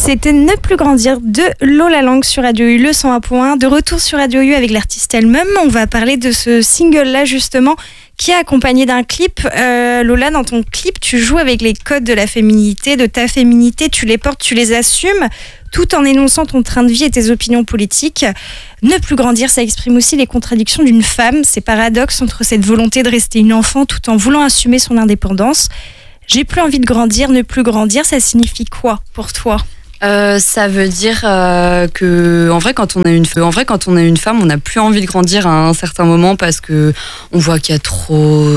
C'était Ne plus grandir de Lola Lang sur Radio U, le 101.1. De retour sur Radio U avec l'artiste elle-même. On va parler de ce single-là justement qui est accompagné d'un clip. Lola, dans ton clip, tu joues avec les codes de la féminité, de ta féminité. Tu les portes, tu les assumes, tout en énonçant ton train de vie et tes opinions politiques. Ne plus grandir, ça exprime aussi les contradictions d'une femme, ces paradoxes entre cette volonté de rester une enfant tout en voulant assumer son indépendance. J'ai plus envie de grandir, ne plus grandir, ça signifie quoi pour toi ? Ça veut dire que en vrai quand on est une femme, on n'a plus envie de grandir à un certain moment parce que on voit qu'il y a trop